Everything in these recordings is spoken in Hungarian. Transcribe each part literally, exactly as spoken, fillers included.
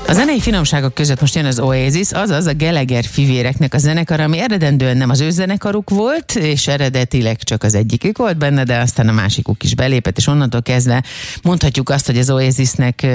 A zenei finomságok között most jön az Oasis, azaz a Gallagher fivéreknek a zenekar, ami eredendően nem az ő zenekaruk volt, és eredetileg csak az egyikük volt benne, de aztán a másikuk is belépett, és onnantól kezdve mondhatjuk azt, hogy az Oasisnek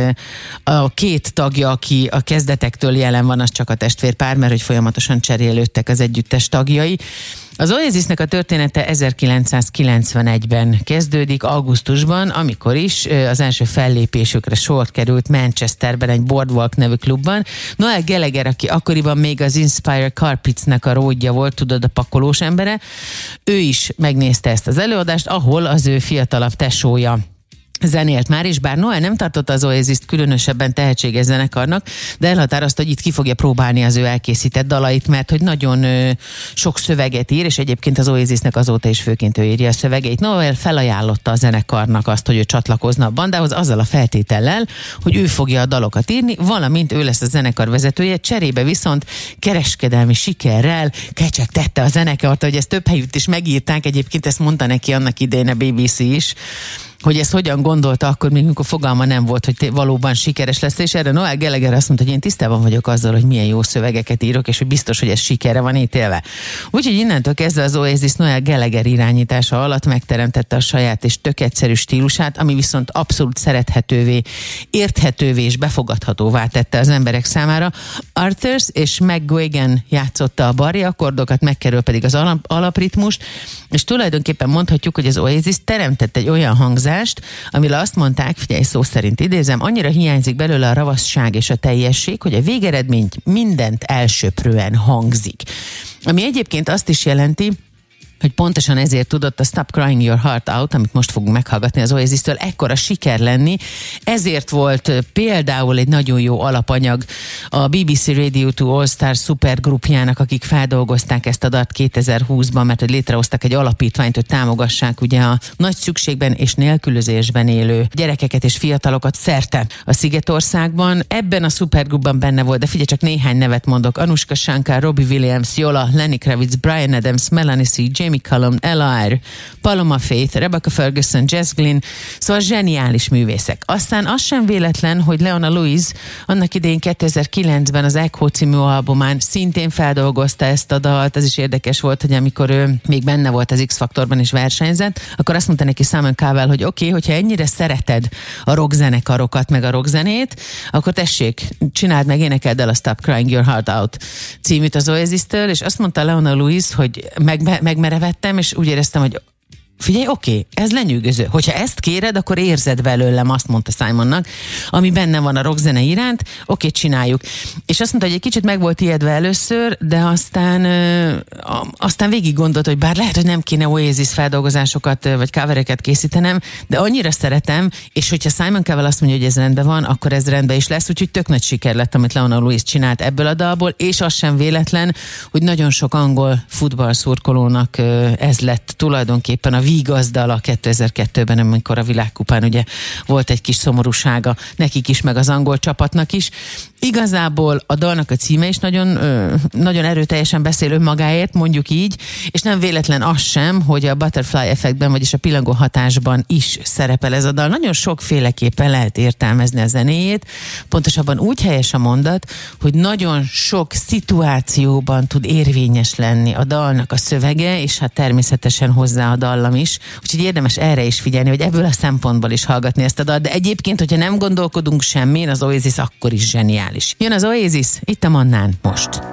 a két tagja, aki a kezdetektől jelen van, az csak a testvérpár, mert hogy folyamatosan cserélődtek az együttes tagjai. Az Oasisnek a története ezerkilencszázkilencvenegyben kezdődik, augusztusban, amikor is az első fellépésükre sor került Manchesterben, egy Boardwalk nevű klubban. Noel Gallagher, aki akkoriban még az Inspire Carpetsnek a ródja volt, tudod, a pakolós embere, ő is megnézte ezt az előadást, ahol az ő fiatalabb tesója zenélt már, és bár Noel nem tartotta az Oasist különösebben tehetséges zenekarnak, de elhatározta, hogy itt ki fogja próbálni az ő elkészített dalait, mert hogy nagyon ö, sok szöveget ír, és egyébként az Oasisnek azóta is főként ő írja a szövegeit. Noel felajánlotta a zenekarnak azt, hogy ő csatlakozna a bandához, azzal a feltétellel, hogy ő fogja a dalokat írni, valamint ő lesz a zenekar vezetője, cserébe viszont kereskedelmi sikerrel kecsegtette a zenekart, hogy ezt több helyütt is megírták, egyébként ezt mondta neki annak idején a bé bé cé is, hogy ezt hogyan gondolta akkor, még mikor fogalma nem volt, hogy valóban sikeres lesz, és erre Noel Gallagher azt mondta, hogy én tisztában vagyok azzal, hogy milyen jó szövegeket írok, és hogy biztos, hogy ez sikerre van ítélve. Úgyhogy innentől kezdve az Oasis Noel Gallagher irányítása alatt megteremtette a saját és tök egyszerű stílusát, ami viszont abszolút szerethetővé, érthetővé és befogadhatóvá tette az emberek számára. Arthurs és McGuigan játszotta a barri akkordokat, megkerül pedig az alap, alapritmust, és tulajdonképpen mondhatjuk, hogy az Oasis teremtett egy olyan hangzást, amire azt mondták, figyelj, szó szerint idézem, annyira hiányzik belőle a ravaszság és a teljesség, hogy a végeredmény mindent elsöprően hangzik. Ami egyébként azt is jelenti, hogy pontosan ezért tudott a Stop Crying Your Heart Out, amit most fogunk meghallgatni az Oasistől, ekkora siker lenni. Ezért volt például egy nagyon jó alapanyag a bé bé cé Radio two All Star szupergrupjának, akik feldolgozták ezt a dalt kétezer-húszban, mert hogy létrehoztak egy alapítványt, hogy támogassák ugye a nagy szükségben és nélkülözésben élő gyerekeket és fiatalokat szerte a Szigetországban. Ebben a szupergrupban benne volt, de figyelj, csak néhány nevet mondok: Anushka Shankar, Robbie Williams, Yola, Lenny Kravitz, Bryan Adams, Melanie C, Jamie Cullum, Ella, Paloma Faith, Rebecca Ferguson, Jess Glynn, szóval zseniális művészek. Aztán az sem véletlen, hogy Leona Lewis annak idején kétezer-kilencben az Echo című albumán szintén feldolgozta ezt a dalt. Ez is érdekes volt, hogy amikor ő még benne volt az X-faktorban is versenyzett, akkor azt mondta neki Simon Cowell, hogy oké, okay, hogyha ennyire szereted a rockzenekarokat, meg a rockzenét, akkor tessék, csináld meg, énekeld el a Stop Crying Your Heart Out címűt az Oasistől, és azt mondta Leona Lewis, hogy meg, meg vettem, és úgy éreztem, hogy figyelj, oké, okay, ez lenyűgöző. Hogyha ezt kéred, akkor érzed belőlem, azt mondta Simonnak, ami benne van a rockzene iránt, oké, okay, csináljuk. És azt mondta, hogy egy kicsit meg volt ijedve először, de aztán ö, aztán végig gondolt, hogy bár lehet, hogy nem kéne Oasis feldolgozásokat vagy covereket készítenem, de annyira szeretem, és hogyha Simon Cowell azt mondja, hogy ez rendben van, akkor ez rendben is lesz, úgyhogy tök nagy siker lett, amit Leona Lewis csinált ebből a dalból, és az sem véletlen, hogy nagyon sok angol futballszurkolónak ö, ez lett tulajdonképpen a vígazdala kétezer-kettőben, amikor a világkupán ugye volt egy kis szomorúsága nekik is, meg az angol csapatnak is. Igazából a dalnak a címe is nagyon, ö, nagyon erőteljesen beszél önmagáért, mondjuk így, és nem véletlen az sem, hogy a Butterfly effektben, vagyis a pillangó hatásban is szerepel ez a dal. Nagyon sokféleképpen lehet értelmezni a zenéjét, pontosabban úgy helyes a mondat, hogy nagyon sok szituációban tud érvényes lenni a dalnak a szövege, és hát természetesen hozzá a dallam is. Úgyhogy érdemes erre is figyelni, hogy ebből a szempontból is hallgatni ezt a dalt, de egyébként, hogyha nem gondolkodunk semmin, az Oasis akkor is zseniális. Jön az Oasis, itt a Mannán most.